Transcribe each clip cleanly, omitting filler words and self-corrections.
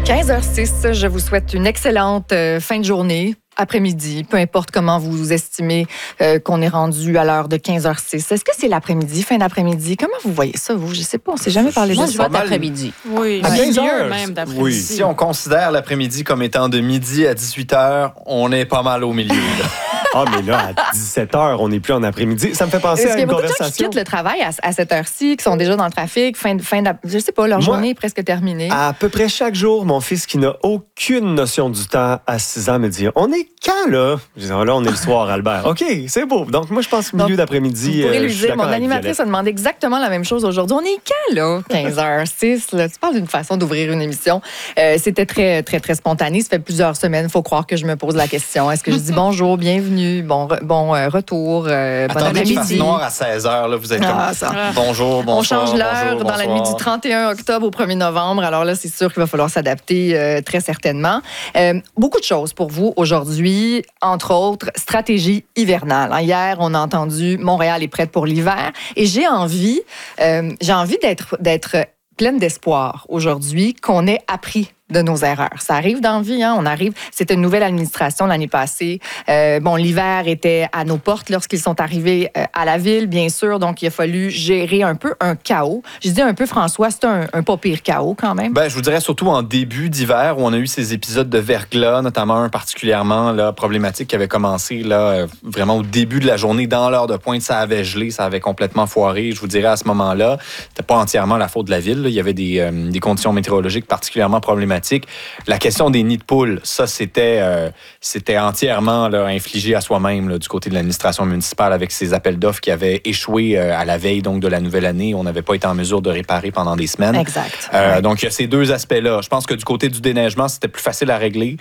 15h06, je vous souhaite une excellente fin de journée, après-midi, peu importe comment vous estimez qu'on est rendu à l'heure de 15h06. Est-ce que c'est l'après-midi, fin d'après-midi? Comment vous voyez ça, vous? Je ne sais pas, on ne s'est jamais parlé de ça. Moi, je vote après-midi. Oui, à 15h même d'après-midi. Oui. Si on considère l'après-midi comme étant de midi à 18h, on est pas mal au milieu. Ah, mais là, à 17h, on n'est plus en après-midi. Ça me fait penser Est-ce à qu'il y a une beaucoup de gens qui conversation. quittent le travail à cette heure-ci, qui sont déjà dans le trafic, je sais pas, leur journée est presque terminée? À peu près chaque jour, mon fils qui n'a aucune notion du temps à 6 ans me dit « On est quand, là? » Je dis « Là, on est le soir, Albert. » OK, c'est beau. Donc, moi, je pense milieu d'après-midi. Vous pourrez lui je suis dire, mon d'accord avec animatrice Violette. a demandé exactement la même chose aujourd'hui. On est quand, là? 15h06, là? Tu parles d'une façon d'ouvrir une émission. C'était très, très, très spontané. Ça fait plusieurs semaines. Il faut croire que je me pose la question. Est-ce que je dis bonjour, bienvenue, bon retour, bon Attendez qu'il fasse après-midi? noir à 16h, là, vous êtes comme ça. bonjour, bonsoir. On change l'heure bonjour, dans la nuit bonsoir. du 31 octobre au 1er novembre. Alors là, c'est sûr qu'il va falloir s'adapter très certainement. Beaucoup de choses pour vous aujourd'hui, entre autres, stratégie hivernale. Hier, on a entendu Montréal est prête pour l'hiver et j'ai envie d'être pleine d'espoir aujourd'hui qu'on ait appris de nos erreurs. Ça arrive dans la vie, hein? On arrive. C'était une nouvelle administration l'année passée. L'hiver était à nos portes lorsqu'ils sont arrivés à la ville, bien sûr. Donc, il a fallu gérer un peu un chaos. Je dis un peu, François, c'est un pas pire chaos quand même. Je vous dirais surtout en début d'hiver où on a eu ces épisodes de verglas, notamment un particulièrement là, problématique qui avait commencé là, vraiment au début de la journée, dans l'heure de pointe. Ça avait gelé, ça avait complètement foiré. Je vous dirais à ce moment-là, c'était pas entièrement la faute de la ville. Là. Il y avait des conditions météorologiques particulièrement problématiques. La question des nids de poules, ça, c'était entièrement là, infligé à soi-même là, du côté de l'administration municipale avec ces appels d'offres qui avaient échoué à la veille donc, de la nouvelle année. On n'avait pas été en mesure de réparer pendant des semaines. Exact. Donc, il y a ces deux aspects-là. Je pense que du côté du déneigement, c'était plus facile à régler.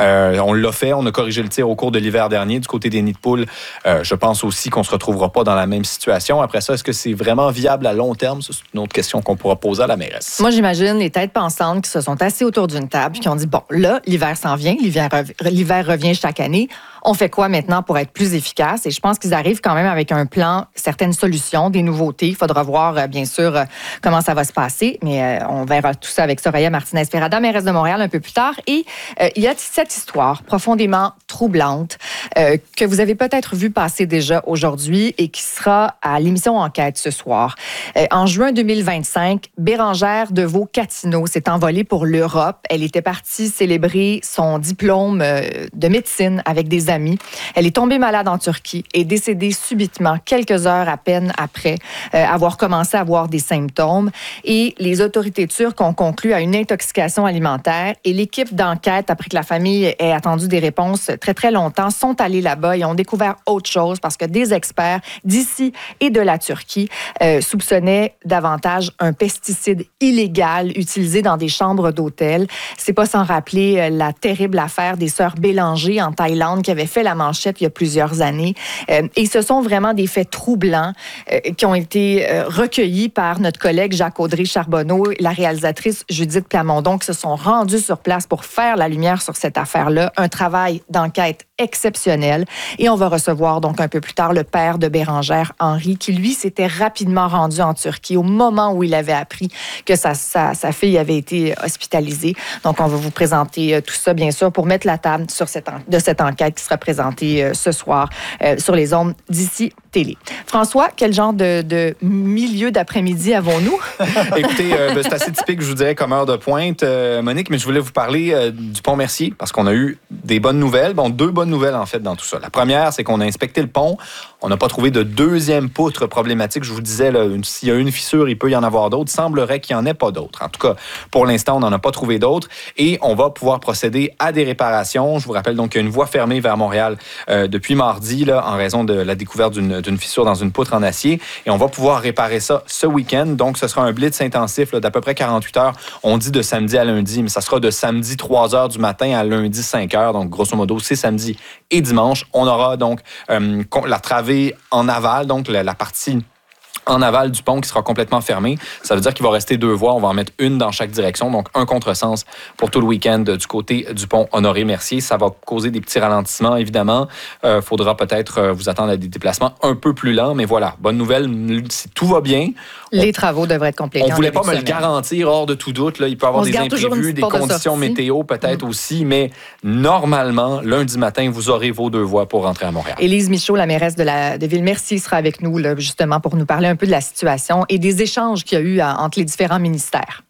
On l'a fait, on a corrigé le tir au cours de l'hiver dernier. Du côté des nids de poules, je pense aussi qu'on ne se retrouvera pas dans la même situation. Après ça, est-ce que c'est vraiment viable à long terme? Ça, c'est une autre question qu'on pourra poser à la mairesse. Moi, j'imagine les têtes pensantes qui se sont assises autour d'une table qui ont dit, bon, là, l'hiver s'en vient, l'hiver revient chaque année. On fait quoi maintenant pour être plus efficace? Et je pense qu'ils arrivent quand même avec un plan, certaines solutions, des nouveautés. Il faudra voir, bien sûr, comment ça va se passer. Mais on verra tout ça avec Soraya Martinez-Ferrada, mairesse de Montréal, un peu plus tard. Et il y a cette histoire profondément troublante que vous avez peut-être vu passer déjà aujourd'hui et qui sera à l'émission Enquête ce soir. En juin 2025, Bérangère Deveau-Cattineau s'est envolée pour l'Europe. Elle était partie célébrer son diplôme de médecine avec des amis. Elle est tombée malade en Turquie et décédée subitement, quelques heures à peine après avoir commencé à avoir des symptômes. Et les autorités turques ont conclu à une intoxication alimentaire. Et l'équipe d'enquête, après que la famille ait attendu des réponses très, très longtemps, sont allés là-bas et ont découvert autre chose parce que des experts d'ici et de la Turquie soupçonnaient davantage un pesticide illégal utilisé dans des chambres d'hôtel. C'est pas sans rappeler la terrible affaire des sœurs Bélanger en Thaïlande qui avait fait la manchette il y a plusieurs années. Et ce sont vraiment des faits troublants qui ont été recueillis par notre collègue Jacques Audrey-Charbonneau, la réalisatrice Judith Plamondon, qui se sont rendus sur place pour faire la lumière sur cette affaire-là. Un travail d'enquête exceptionnel. Et on va recevoir donc un peu plus tard le père de Bérangère, Henri, qui lui s'était rapidement rendu en Turquie au moment où il avait appris que sa fille avait été hospitalisée. Donc, on va vous présenter tout ça, bien sûr, pour mettre la table sur cette enquête qui sera présentée ce soir sur les ondes d'ici Télé. François, quel genre de milieu d'après-midi avons-nous? Écoutez, c'est assez typique, je vous dirais, comme heure de pointe, Monique, mais je voulais vous parler du pont Mercier parce qu'on a eu des bonnes nouvelles. Bon, deux bonnes nouvelles, en fait, dans tout ça. La première, c'est qu'on a inspecté le pont. On n'a pas trouvé de deuxième poutre problématique. Je vous disais, là, s'il y a une fissure, il peut y en avoir d'autres. Il semblerait qu'il n'y en ait pas d'autres. En tout cas, pour l'instant, on n'en a pas trouvé d'autres. Et on va pouvoir procéder à des réparations. Je vous rappelle donc qu'il y a une voie fermée vers Montréal depuis mardi, là, en raison de la découverte d'une fissure dans une poutre en acier. Et on va pouvoir réparer ça ce week-end. Donc, ce sera un blitz intensif là, d'à peu près 48 heures. On dit de samedi à lundi, mais ça sera de samedi 3 heures du matin à lundi 5 heures. Donc, grosso modo, c'est samedi et dimanche. On aura donc la travée en aval, donc la partie en aval du pont qui sera complètement fermé. Ça veut dire qu'il va rester 2 voies. On va en mettre une dans chaque direction, donc un contresens pour tout le week-end du côté du pont Honoré-Mercier. Ça va causer des petits ralentissements, évidemment. Faudra peut-être vous attendre à des déplacements un peu plus lents, mais voilà, bonne nouvelle, si tout va bien. Les travaux devraient être complétés. On ne voulait pas me le garantir hors de tout doute. Là. Il peut y avoir des imprévus, des conditions météo peut-être aussi, mais normalement, lundi matin, vous aurez vos 2 voies pour rentrer à Montréal. Élise Michaud, la mairesse de Ville-Mercier, sera avec nous là, justement pour nous parler un peu de la situation et des échanges qu'il y a eu entre les différents ministères.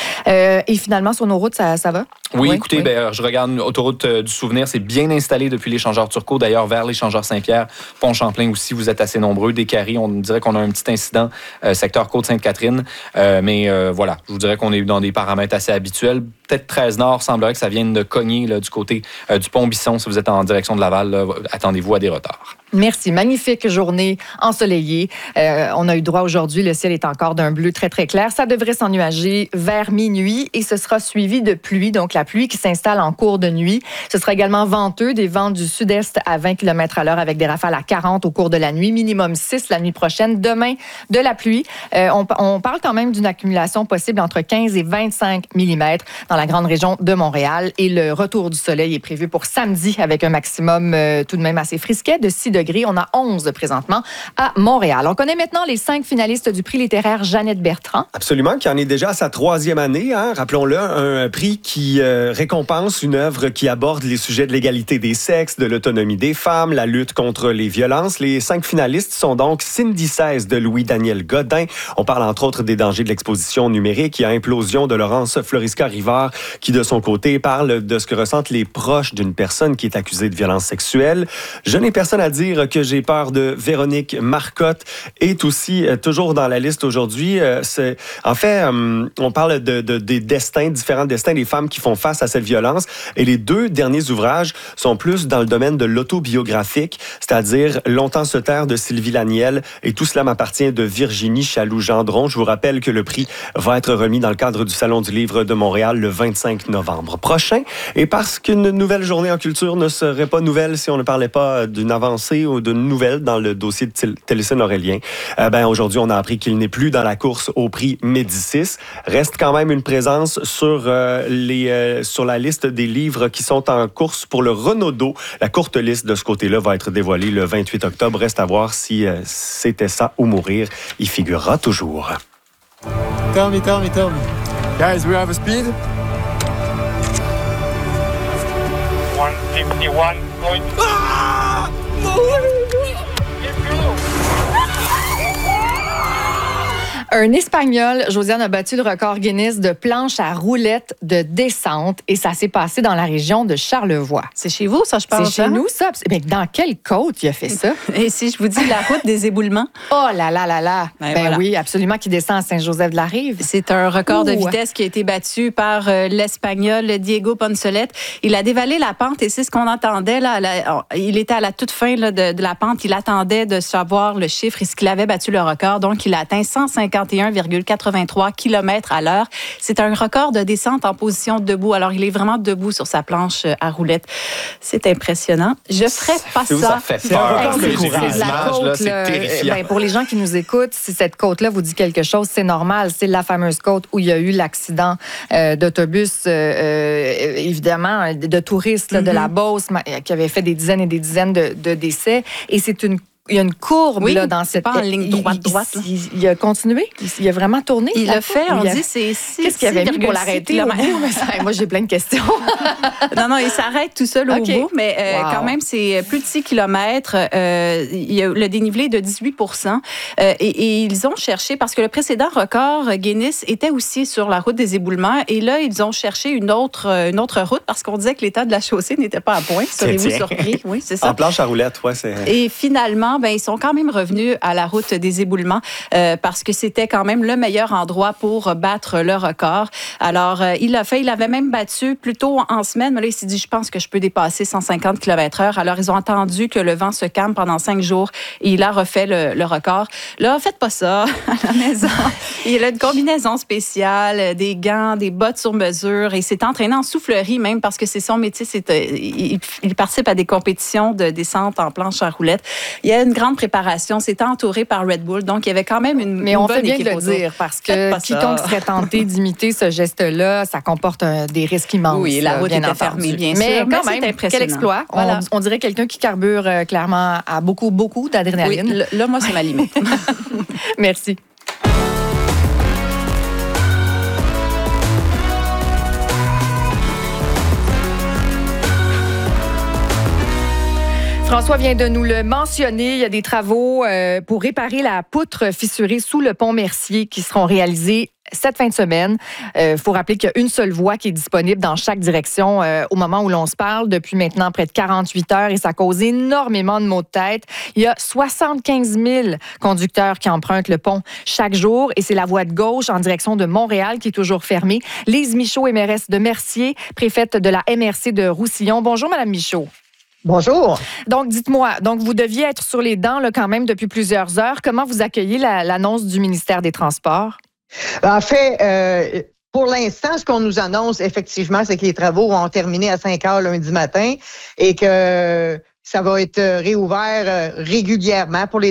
Et finalement, sur nos routes, ça va? Oui, écoutez, ben, je regarde l'autoroute du Souvenir, c'est bien installé depuis l'échangeur Turcot, d'ailleurs vers l'échangeur Saint-Pierre, Pont-Champlain aussi, vous êtes assez nombreux. Des Caries, on dirait qu'on a un petit incident, secteur Côte-Sainte-Catherine, mais voilà, je vous dirais qu'on est dans des paramètres assez habituels. Peut-être 13 Nord, semblerait que ça vienne de cogner là, du côté du pont Bisson. Si vous êtes en direction de Laval, là, attendez-vous à des retards. Merci. Magnifique journée ensoleillée. On a eu droit aujourd'hui, le ciel est encore d'un bleu très, très clair. Ça devrait s'ennuager vers minuit et ce sera suivi de pluie, donc la pluie qui s'installe en cours de nuit. Ce sera également venteux, des vents du sud-est à 20 km à l'heure avec des rafales à 40 au cours de la nuit, minimum 6 la nuit prochaine. Demain, de la pluie. On parle quand même d'une accumulation possible entre 15 et 25 mm dans la grande région de Montréal et le retour du soleil est prévu pour samedi avec un maximum tout de même assez frisquet de 6 degrés. On a 11 présentement à Montréal. On connaît maintenant les 5 finalistes du prix littéraire Jeannette Bertrand. Absolument, qui en est déjà à sa 3e année. Hein? Rappelons-le, un prix qui récompense une œuvre qui aborde les sujets de l'égalité des sexes, de l'autonomie des femmes, la lutte contre les violences. Les 5 finalistes sont donc Cindy XVI de Louis-Daniel Godin. On parle entre autres des dangers de l'exposition numérique. Il y a Implosion de Laurence Florisca-Rivard qui, de son côté, parle de ce que ressentent les proches d'une personne qui est accusée de violence sexuelle. Je n'ai personne à dire que j'ai peur de Véronique Marcotte est aussi toujours dans la liste aujourd'hui. En fait, on parle des destins, différents destins des femmes qui font face à cette violence. Et les 2 derniers ouvrages sont plus dans le domaine de l'autobiographique, c'est-à-dire Longtemps se taire de Sylvie Laniel et Tout cela m'appartient de Virginie Chaloux-Gendron. Je vous rappelle que le prix va être remis dans le cadre du Salon du livre de Montréal le 25 novembre prochain. Et parce qu'une nouvelle journée en culture ne serait pas nouvelle si on ne parlait pas d'une avancée ou d'une nouvelle dans le dossier de Télésine Aurélien, aujourd'hui, on a appris qu'il n'est plus dans la course au prix Médicis. Reste quand même une présence sur la liste des livres qui sont en course pour le Renaudot. La courte liste de ce côté-là va être dévoilée le 28 octobre. Reste à voir si c'était ça ou mourir. Il figurera toujours. Tell me. Guys, we have a speed. 151. Ah! No! Un Espagnol, Josiane, a battu le record Guinness de planche à roulettes de descente et ça s'est passé dans la région de Charlevoix. C'est chez vous, ça, je pense. C'est chez nous, ça. Mais dans quelle côte il a fait ça? Et si je vous dis la route des éboulements? Oh là là là là! Voilà. Oui, absolument, qui descend à Saint-Joseph-de-la-Rive. C'est un record de vitesse qui a été battu par l'Espagnol Diego Poncelet. Il a dévalé la pente et c'est ce qu'on entendait. Là, il était à la toute fin là, de la pente. Il attendait de savoir le chiffre et ce qu'il avait battu le record. Donc, il a atteint 151,83 km à l'heure. C'est un record de descente en position debout. Alors, il est vraiment debout sur sa planche à roulettes. C'est impressionnant. Je ferais pas ça. Ça fait peur. C'est terrifiant. Pour les gens qui nous écoutent, si cette côte-là vous dit quelque chose, c'est normal. C'est la fameuse côte où il y a eu l'accident d'autobus, évidemment, de touristes là, de la Beauce, qui avait fait des dizaines et des dizaines de décès. Et il y a une courbe là, dans cette... pas en ligne droite. Il a continué? Il a vraiment tourné? Il a fait, on dit, c'est 6. Qu'est-ce qu'il avait mis pour l'arrêter au bout? Moi, j'ai plein de questions. Non, il s'arrête tout seul au bout, mais quand même, c'est plus de 6 kilomètres. Il y a le dénivelé de 18 %. Et ils ont cherché, parce que le précédent record, Guinness, était aussi sur la route des éboulements. Et là, ils ont cherché une autre route, parce qu'on disait que l'état de la chaussée n'était pas à point. Serez-vous surpris? Oui, c'est ça. En planche à roulettes, c'est... Et finalement, ils sont quand même revenus à la route des éboulements parce que c'était quand même le meilleur endroit pour battre le record. Alors, il l'a fait. Il avait même battu plus tôt en semaine, mais là, il s'est dit, je pense que je peux dépasser 150 km/h. Alors, ils ont attendu que le vent se calme pendant 5 jours et il a refait le record. Là, faites pas ça à la maison. Il a une combinaison spéciale, des gants, des bottes sur mesure et s'est entraîné en soufflerie même parce que c'est son métier. Il participe à des compétitions de descente en planche à roulettes. Il y a une grande préparation. C'est entouré par Red Bull. Donc, il y avait quand même une Mais on bonne fait bien équipe de le autour. dire parce que quiconque serait tenté d'imiter ce geste-là, ça comporte des risques immenses. Oui, la route bien était entendu. fermée, bien mais sûr. Quand Mais même, c'est impressionnant. quel exploit. Voilà. On dirait quelqu'un qui carbure clairement à beaucoup d'adrénaline. Oui, là, moi, c'est ma limite. Merci. François vient de nous le mentionner. Il y a des travaux pour réparer la poutre fissurée sous le pont Mercier qui seront réalisés cette fin de semaine. Il faut rappeler qu'il y a une seule voie qui est disponible dans chaque direction au moment où l'on se parle depuis maintenant près de 48 heures et ça cause énormément de maux de tête. Il y a 75 000 conducteurs qui empruntent le pont chaque jour et c'est la voie de gauche en direction de Montréal qui est toujours fermée. Lise Michaud, MRS de Mercier, préfète de la MRC de Roussillon. Bonjour, Madame Michaud. Bonjour. Donc, dites-moi, vous deviez être sur les dents là, quand même depuis plusieurs heures. Comment vous accueillez l'annonce du ministère des Transports? En fait, pour l'instant, ce qu'on nous annonce, effectivement, c'est que les travaux vont terminer à 5 heures lundi matin et que ça va être réouvert régulièrement pour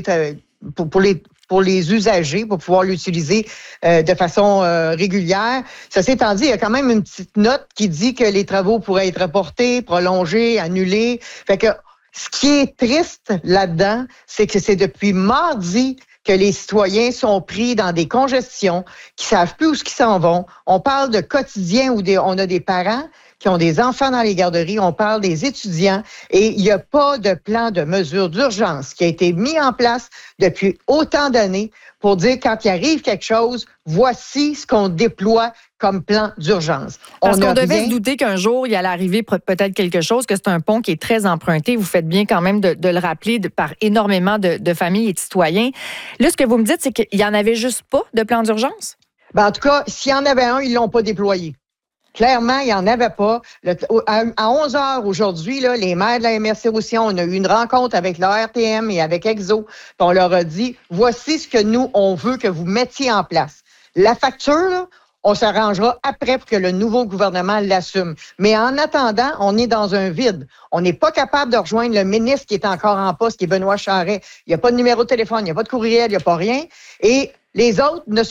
les usagers, pour pouvoir l'utiliser de façon régulière. Ceci étant dit, il y a quand même une petite note qui dit que les travaux pourraient être reportés, prolongés, annulés. Fait que ce qui est triste là-dedans, c'est que c'est depuis mardi que les citoyens sont pris dans des congestions, qui savent plus où ils s'en vont. On parle de quotidien où on a des parents qui ont des enfants dans les garderies, on parle des étudiants et il n'y a pas de plan de mesure d'urgence qui a été mis en place depuis autant d'années pour dire quand il arrive quelque chose, voici ce qu'on déploie comme plan d'urgence. Parce qu'on devait se douter qu'un jour, il allait arriver peut-être quelque chose, que c'est un pont qui est très emprunté. Vous faites bien quand même de le rappeler par énormément de familles et de citoyens. Là, ce que vous me dites, c'est qu'il n'y en avait juste pas de plan d'urgence? En tout cas, s'il y en avait un, ils ne l'ont pas déployé. Clairement, il n'y en avait pas. À 11 heures aujourd'hui, là, les maires de la MRC Roussillon, on a eu une rencontre avec la RTM et avec Exo. Puis on leur a dit, voici ce que nous, on veut que vous mettiez en place. La facture, là, on s'arrangera après pour que le nouveau gouvernement l'assume. Mais en attendant, on est dans un vide. On n'est pas capable de rejoindre le ministre qui est encore en poste, qui est Benoît Charest. Il n'y a pas de numéro de téléphone, il n'y a pas de courriel, il n'y a pas rien. Et les autres ne